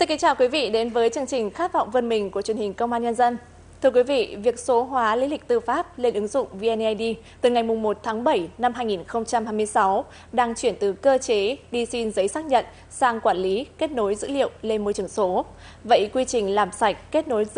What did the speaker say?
Xin kính chào quý vị đến với chương trình Khát vọng vươn mình của truyền hình Công an Nhân dân. Thưa quý vị, việc số hóa lý lịch tư pháp lên ứng dụng VNeID từ ngày 1 tháng 7 năm 2026 đang chuyển từ cơ chế đi xin giấy xác nhận sang quản lý kết nối dữ liệu lên môi trường số. Vậy quy trình làm sạch kết nối